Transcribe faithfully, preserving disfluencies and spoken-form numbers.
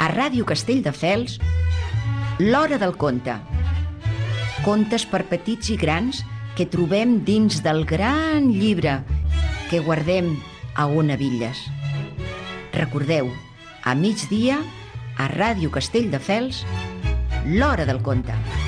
A Ràdio Castelldefels, l'Hora del Conte. Contes per petits i grans que trobem dins del gran llibre que guardem a Ona Villes. Recordeu, a migdia, a Ràdio Castelldefels, l'Hora del Conte.